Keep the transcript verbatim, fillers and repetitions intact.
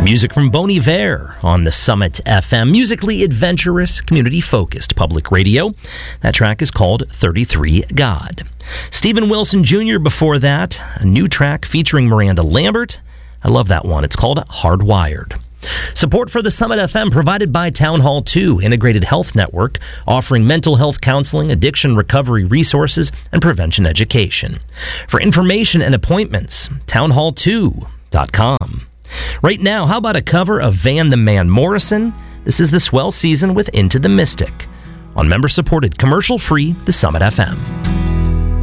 Music from Bon Iver on the Summit F M. Musically adventurous, community-focused public radio. That track is called thirty-three God. Stephen Wilson Junior before that, a new track featuring Miranda Lambert. I love that one. It's called Hardwired. Support for the Summit F M provided by Town Hall two, Integrated Health Network, offering mental health counseling, addiction recovery resources, and prevention education. For information and appointments, town hall two dot com. Right now, how about a cover of Van the Man Morrison? This is the Swell Season with Into the Mystic on member-supported, commercial-free The Summit F M.